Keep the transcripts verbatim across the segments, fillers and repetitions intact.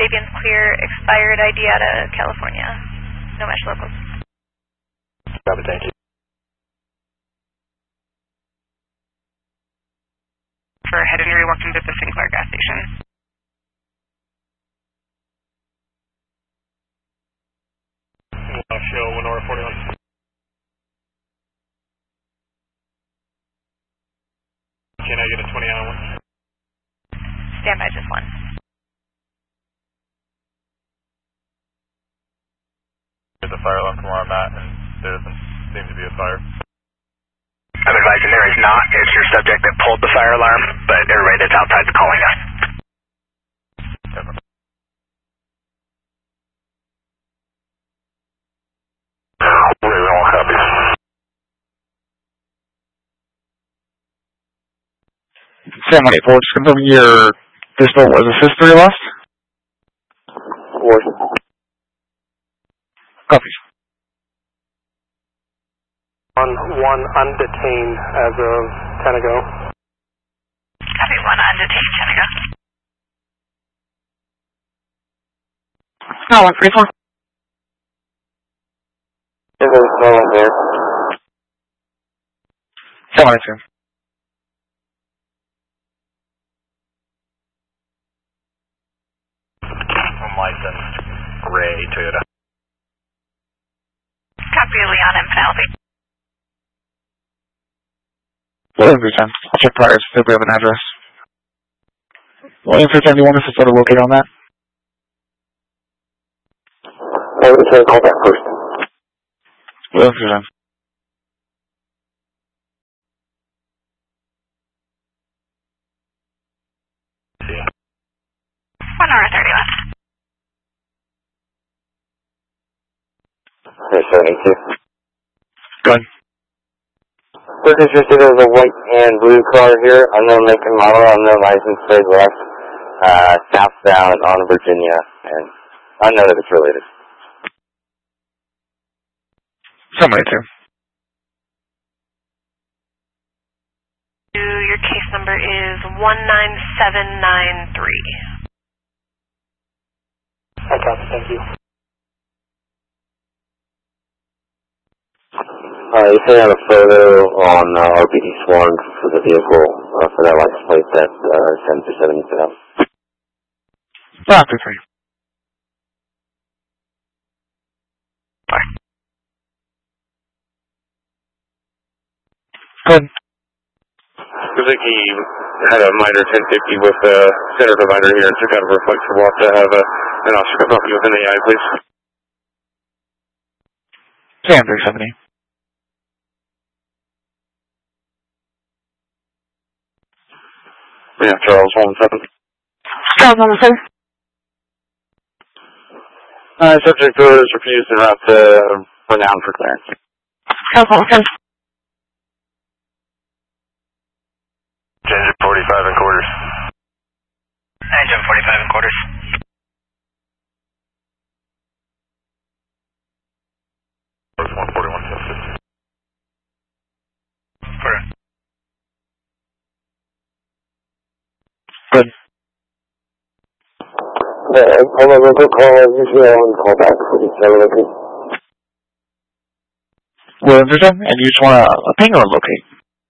Wiggins clear, expired I D out of California. No mesh locals. Copy, thank you. For head injury, walked into the Sinclair gas station. Uh, show Winora forty-one. Can I get a twenty hour one? Stand by just one. There's a fire alarm from where I'm at, and there doesn't seem to be a fire. I'm advising there is not. It's your subject that pulled the fire alarm, but everybody that's outside is calling us. Okay. We're all copies. Sam one eight four, just confirm your pistol was a history lost? Four. Copies. One, one undetained as of ten ago. Copy, one undetained, ten ago. No, one three four. There's no one there. Seven two. Unlicensed gray Toyota. Copy, Leon and Penelope. William three ten. I'll check priors if we have an address. William three ten, do you want us to sort of locate on that? I would say call back first. William three ten. One hour thirty left. There's seventy-two. Go ahead. We're interested in a white and blue car here. Unknown make and model, unknown license plate left, uh, southbound on Virginia, and unknown if it's related. Somebody two. Your case number is one nine seven nine three. I copy, thank you. Uh, you sent out a photo on uh, R P D Sworn for the vehicle, uh, for that license plate that uh, seven two seven put out. Ah, three three. Fine. Go ahead. Looks like he had a minor ten fifty with a center divider here and took out a reflector walk to have a, an officer come up with an A I, please. Sam three seventy. Yeah, Charles one seven. Charles one seven. Uh, subject was refused en route to renown for clearance. Charles one seven. Engine forty-five and quarters. Engine forty-five and quarters. one forty-one fifty. Correct. Good. Yeah, hold on, real quick, call, usually I want to call back for the seven, okay? William three ten, and you just want a, a ping or a locate?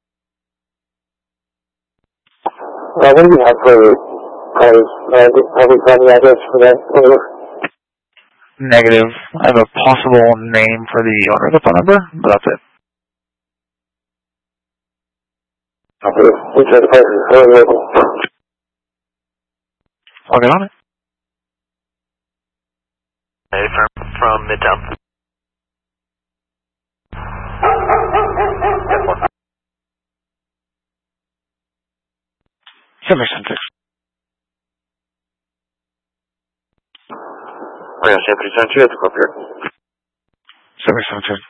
Uh, what do you have for cars? Uh, have we found the address for that? Negative. I have a possible name for the owner of the phone number, but that's it. Okay, we try to find it. I'll get on it. Hey, from, from Midtown. Seven six. Oh yeah, San Francisco, it's up here. Seven seven two.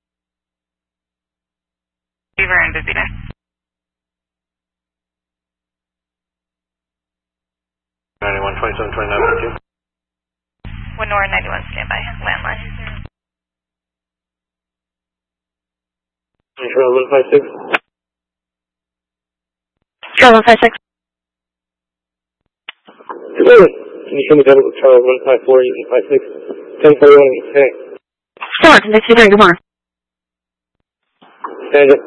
Beaver and busy day. ninety-one twenty-seven twenty-nine ninety-two. Winora ninety-one, standby. Landline. Control one five six. Control one five six. Hey, can you show me double Charlie one five four, Unit five six, ten forty-one, okay. Sure, next to good morning. Stand it.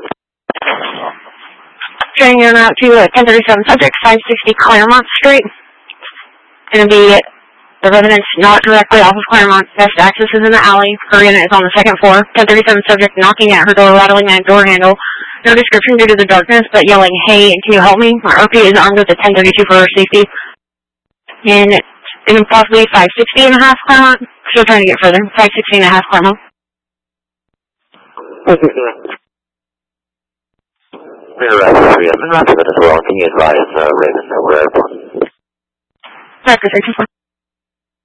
Turning in out to uh, ten thirty-seven subject, five sixty Claremont Street. Going to be the residence not directly off of Claremont. Best access is in the alley. Her unit is on the second floor. ten thirty-seven subject knocking at her door, rattling that door handle. No description due to the darkness, but yelling, "Hey, can you help me?" My R P is armed with a ten thirty-two for her safety. And and possibly five sixty and a half Claremont. Still trying to get further. five sixty and a half Claremont. five sixty and a half. Interactive three M, and Roger that as well. Can you advise uh, Raven over airport? Roger, three two four.